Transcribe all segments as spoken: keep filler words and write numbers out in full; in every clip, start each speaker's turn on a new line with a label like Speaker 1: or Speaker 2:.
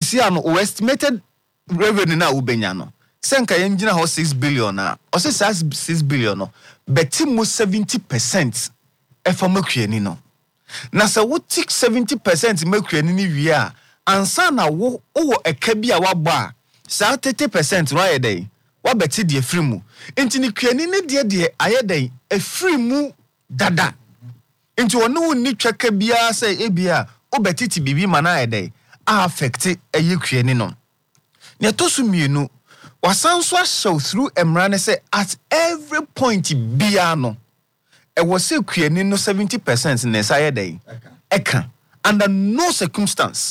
Speaker 1: see ano o estimated revenue na ubenya no senka yenjina ho six billion na o say six billion no beti mu seventy percent e fa makuani no na se wo tik seventy percent makuani ni wie a ansa na wo wo eka bi a wabọ a sa thirty percent no ayedai wa beti de free mu enti ni kuani ni de de ayedai e free mu dada enti wonu woni twaka bia say e bia o beti ti bibi mana ayedai a affect eye kuani no ne to so mienu wasanso show through emrane say at every point bia no e was say kuani no seventy percent ne sa ayedai eka under no circumstance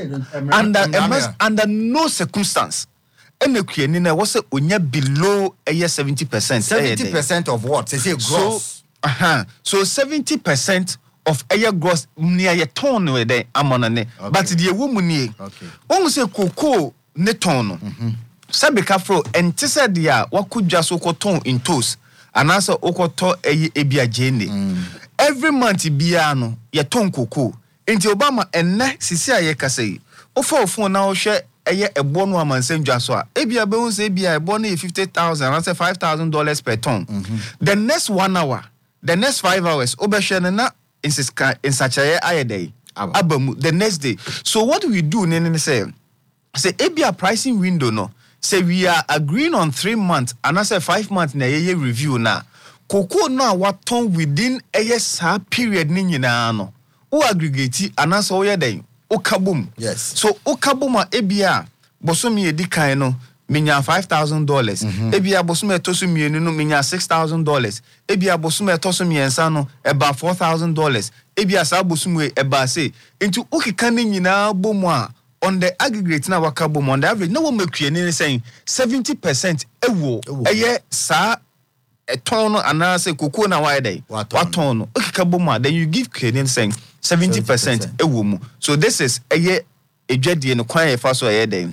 Speaker 1: under under no circumstance ene kuani na was say onya below a seventy percent
Speaker 2: seventy percent of what say gross
Speaker 1: so uh-huh so seventy percent of a gross near your ton we dey amonane but the woman nie won say cocoa ne ton no sabeka fro ente said dia wakudwa so koton in toast anasa okoto eye ebia jene every month bia no ye ton cocoa enti Obama enne sisi aye kasei ofo ofo na wo hwe eye ebo no amansan dwa so a ebia be hu say ebia ebo no fifty thousand and say five thousand dollars per ton the next one hour the next five hours obehwe na insiska insachaye ayedai abamu the next day so what we do nene say say ebia pricing window no say we are agreeing on three months and I say five months na ye review na cocoa no waton within a yes period ni nyina no o aggregate anasa o yeden o kabum
Speaker 2: yes
Speaker 1: so o kabum a ebia bosom ye dikan no minya five thousand dollars ebia bosom etoso mienu no minya six thousand dollars ebia bosom etoso miensa no eba four thousand dollars ebia sa bosom e eba say into o kika ni nyina bomu a on the aggregate na wakabum on the average no wo makuani saying seventy percent ewo eye sa a ton and I say cocoa na why day what ton okay boma then you give Canadian saying seventy percent a woman so this is a year a jedi no kwan e fa so a year day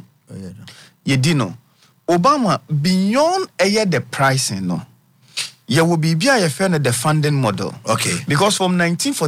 Speaker 1: ye di no Obama beyond a year the pricing no ye will be be a the funding model
Speaker 2: okay
Speaker 1: because from nineteen forty